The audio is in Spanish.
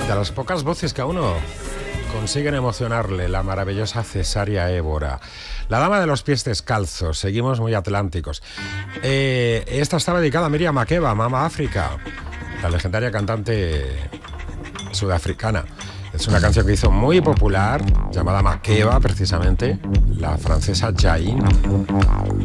De las pocas voces que a uno consiguen emocionarle, la maravillosa Cesárea Évora. La dama de los pies descalzos, seguimos muy atlánticos. Esta estaba dedicada a Miriam Makeba, Mama África, la legendaria cantante sudafricana. Es una canción que hizo muy popular, llamada Makeba, precisamente, la francesa Jain.